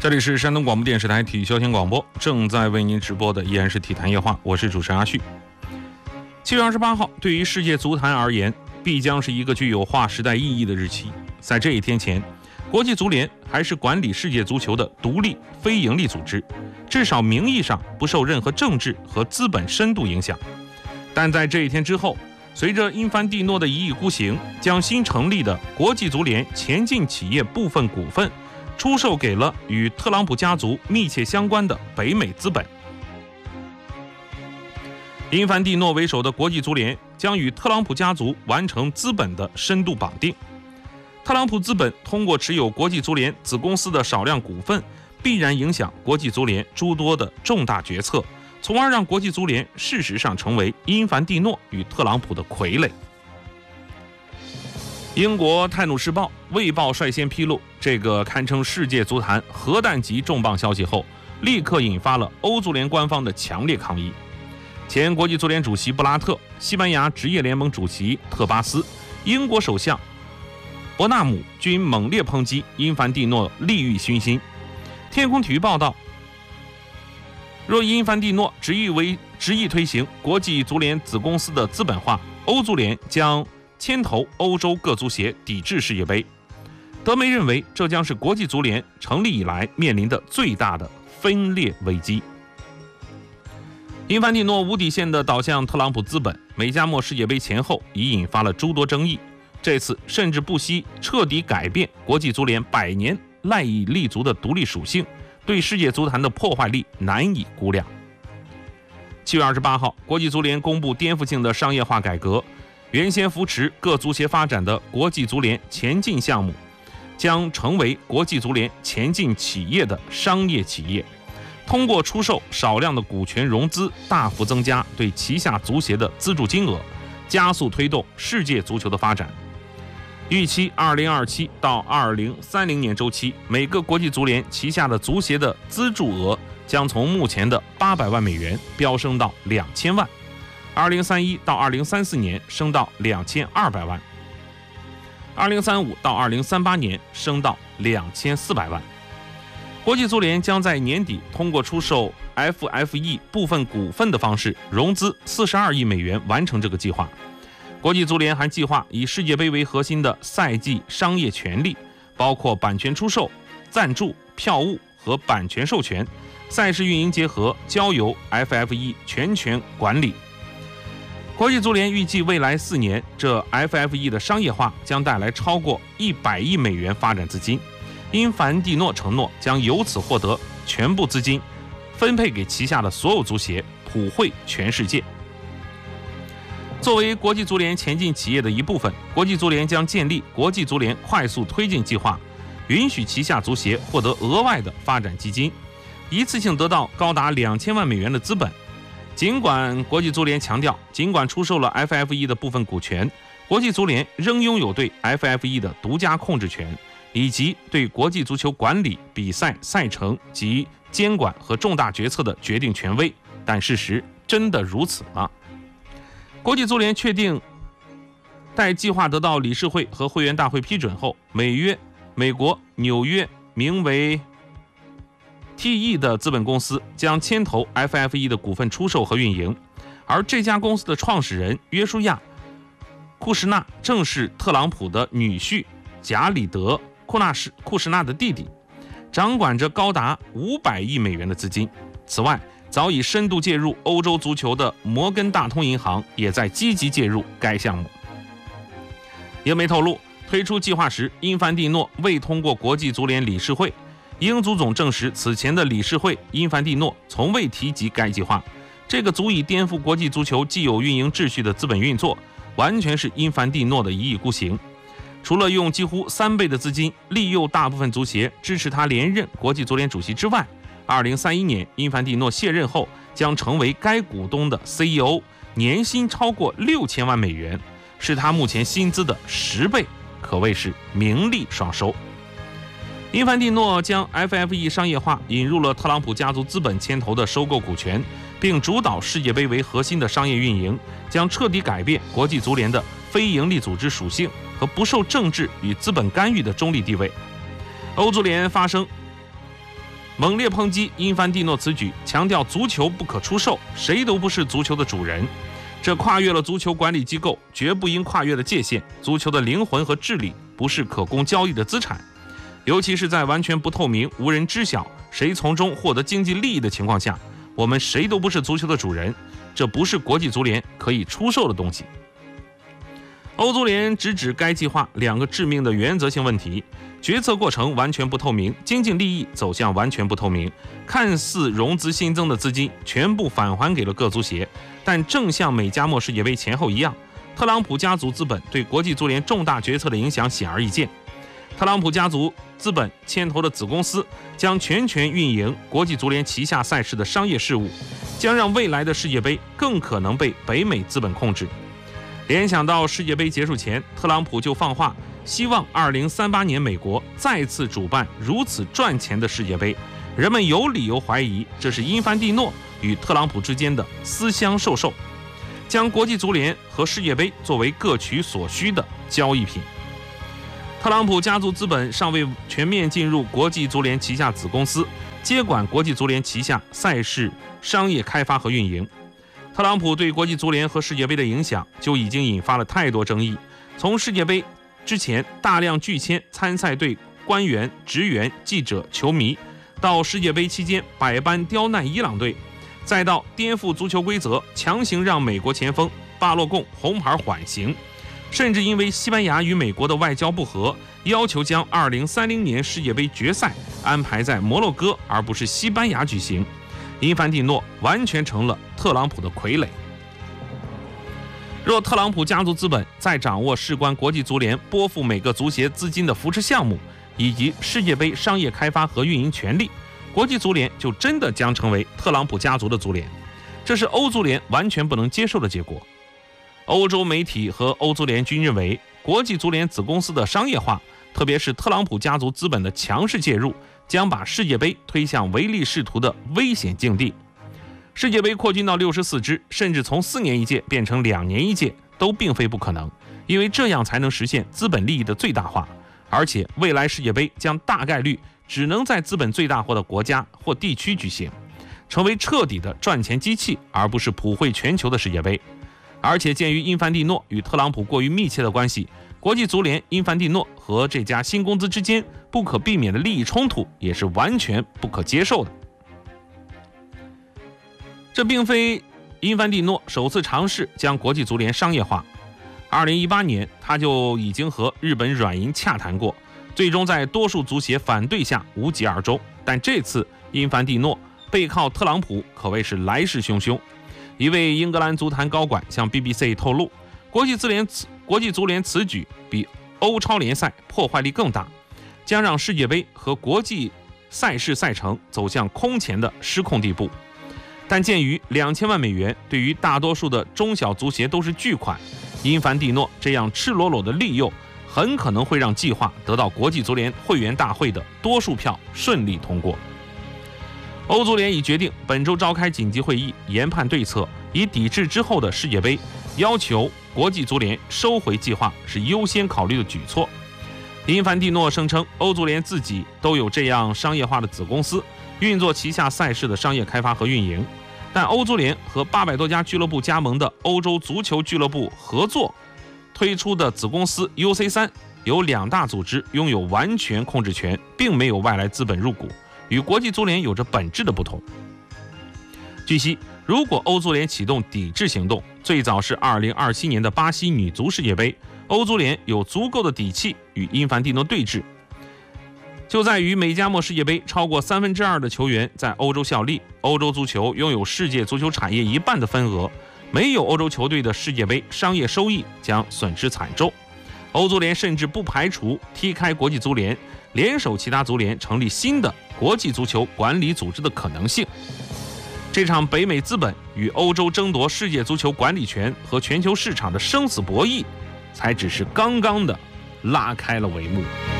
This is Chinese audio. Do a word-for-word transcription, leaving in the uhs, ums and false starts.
这里是山东广播电视台体育消息广播，正在为您直播的依然是体坛夜话，我是主持人阿旭。七月二十八号，对于世界足坛而言，必将是一个具有划时代意义的日期。在这一天前，国际足联还是管理世界足球的独立非营利组织，至少名义上不受任何政治和资本深度影响。但在这一天之后，随着因凡蒂诺的一意孤行，将新成立的国际足联前进企业部分股份出售给了与特朗普家族密切相关的北美资本。因凡蒂诺为首的国际足联将与特朗普家族完成资本的深度绑定。特朗普资本通过持有国际足联子公司的少量股份，必然影响国际足联诸多的重大决策，从而让国际足联事实上成为因凡蒂诺与特朗普的傀儡。英国《泰晤士报》、《卫报》率先披露这个堪称世界足坛核弹级重磅消息后，立刻引发了欧足联官方的强烈抗议。前国际足联主席布拉特、西班牙职业联盟主席特巴斯、英国首相伯纳姆均猛烈抨击因凡蒂诺利欲熏心。天空体育报道，若因凡蒂诺执意为执意推行国际足联子公司的资本化，欧足联将牵头欧洲各足协抵制世界杯。德媒认为，这将是国际足联成立以来面临的最大的分裂危机。因凡蒂诺无底线的倒向特朗普资本，美加墨世界杯前后已引发了诸多争议。这次甚至不惜彻底改变国际足联百年赖以立足的独立属性，对世界足坛的破坏力难以估量。七月二十八号，国际足联公布颠覆性的商业化改革，原先扶持各足协发展的国际足联前进项目，将成为国际足联前进企业的商业企业，通过出售少量的股权融资，大幅增加对旗下足协的资助金额，加速推动世界足球的发展。预期二零二七到二零三零年周期，每个国际足联旗下的足协的资助额将从目前的八百万美元飙升到两千万，二零三一到二零三四年升到两千二百万，二零三五到二零三八年升到两千四百万。国际足联将在年底通过出售 F F E 部分股份的方式融资四十二亿美元完成这个计划。国际足联还计划以世界杯为核心的赛季商业权利，包括版权出售、赞助、票务和版权授权、赛事运营结合，交由 F F E 全权管理。国际足联预计未来四年，这 F F E 的商业化将带来超过一百亿美元发展资金。因凡蒂诺承诺将由此获得全部资金，分配给旗下的所有足协，普惠全世界。作为国际足联前进企业的一部分，国际足联将建立国际足联快速推进计划，允许旗下足协获得额外的发展基金，一次性得到高达两千万美元的资本。尽管国际足联强调，尽管出售了 F F E 的部分股权，国际足联仍拥有对 F F E 的独家控制权，以及对国际足球管理、比赛、赛程及监管和重大决策的决定权威。但事实真的如此吗？国际足联确定，待计划得到理事会和会员大会批准后，美约美国纽约名为 T E 的资本公司将牵头 F F E 的股份出售和运营，而这家公司的创始人约书亚·库什纳正是特朗普的女婿贾里德·库纳什库什纳的弟弟，掌管着高达五百亿美元的资金。此外，早已深度介入欧洲足球的摩根大通银行也在积极介入该项目。英媒透露，推出计划时，因凡蒂诺未通过国际足联理事会。英足总证实，此前的理事会因凡蒂诺从未提及该计划。这个足以颠覆国际足球既有运营秩序的资本运作，完全是因凡蒂诺的一意孤行。除了用几乎三倍的资金利诱大部分足协支持他连任国际足联主席之外，二零三一年因凡蒂诺卸任后将成为该股东的 C E O， 年薪超过六千万美元，是他目前薪资的十倍，可谓是名利双收。因凡蒂诺将 F F E 商业化，引入了特朗普家族资本牵头的收购股权，并主导世界杯为核心的商业运营，将彻底改变国际足联的非营利组织属性和不受政治与资本干预的中立地位。欧足联发声猛烈抨击因凡蒂诺此举，强调足球不可出售，谁都不是足球的主人。这跨越了足球管理机构绝不应跨越的界限。足球的灵魂和治理不是可供交易的资产，尤其是在完全不透明、无人知晓谁从中获得经济利益的情况下，我们谁都不是足球的主人，这不是国际足联可以出售的东西。欧足联直指该计划两个致命的原则性问题：决策过程完全不透明，经济利益走向完全不透明，看似融资新增的资金全部返还给了各足协，但正像美加墨世界杯前后一样，特朗普家族资本对国际足联重大决策的影响显而易见。特朗普家族资本牵头的子公司将全权运营国际足联旗下赛事的商业事务，将让未来的世界杯更可能被北美资本控制。联想到世界杯结束前，特朗普就放话，希望二零三八年美国再次主办如此赚钱的世界杯，人们有理由怀疑这是因凡蒂诺与特朗普之间的私相授受，将国际足联和世界杯作为各取所需的交易品。特朗普家族资本尚未全面进入国际足联旗下子公司，接管国际足联旗下赛事商业开发和运营。特朗普对国际足联和世界杯的影响就已经引发了太多争议，从世界杯之前大量拒签参赛队官员、职员、记者、球迷，到世界杯期间百般刁难伊朗队，再到颠覆足球规则，强行让美国前锋巴洛贡红牌缓刑，甚至因为西班牙与美国的外交不和，要求将二零三零年世界杯决赛安排在摩洛哥而不是西班牙举行。因凡蒂诺完全成了特朗普的傀儡。若特朗普家族资本再掌握事关国际足联拨付每个足协资金的扶持项目，以及世界杯商业开发和运营权利，国际足联就真的将成为特朗普家族的足联，这是欧足联完全不能接受的结果。欧洲媒体和欧足联均认为，国际足联子公司的商业化，特别是特朗普家族资本的强势介入，将把世界杯推向唯利是图的危险境地。世界杯扩军到六十四支，甚至从四年一届变成两年一届，都并非不可能，因为这样才能实现资本利益的最大化。而且未来世界杯将大概率只能在资本最大化的国家或地区举行，成为彻底的赚钱机器，而不是普惠全球的世界杯。而且鉴于因凡蒂诺与特朗普过于密切的关系，国际足联因凡蒂诺和这家新公司之间不可避免的利益冲突也是完全不可接受的。这并非因凡蒂诺首次尝试将国际足联商业化，二零一八年他就已经和日本软银洽谈过，最终在多数足协反对下无疾而终。但这次因凡蒂诺背靠特朗普可谓是来势汹汹。一位英格兰足坛高管向 B B C 透露，国际足联此国际足联此举比欧超联赛破坏力更大，将让世界杯和国际赛事赛程走向空前的失控地步。但鉴于两千万美元对于大多数的中小足协都是巨款，因凡蒂诺这样赤裸裸的利诱，很可能会让计划得到国际足联会员大会的多数票顺利通过。欧足联已决定本周召开紧急会议，研判对策，以抵制之后的世界杯，要求国际足联收回计划是优先考虑的举措。因凡蒂诺声称，欧足联自己都有这样商业化的子公司，运作旗下赛事的商业开发和运营，但欧足联和八百多家俱乐部加盟的欧洲足球俱乐部合作推出的子公司 U C 三，由两大组织拥有完全控制权，并没有外来资本入股，与国际足联有着本质的不同。据悉，如果欧足联启动抵制行动，最早是二零二七年的巴西女足世界杯，欧足联有足够的底气与因凡蒂诺对峙。就在于美加墨世界杯超过三分之二的球员在欧洲效力，欧洲足球拥有世界足球产业一半的份额，没有欧洲球队的世界杯商业收益将损失惨重。欧足联甚至不排除踢开国际足联，联手其他足联成立新的国际足球管理组织的可能性。这场北美资本与欧洲争夺世界足球管理权和全球市场的生死博弈，才只是刚刚的拉开了帷幕。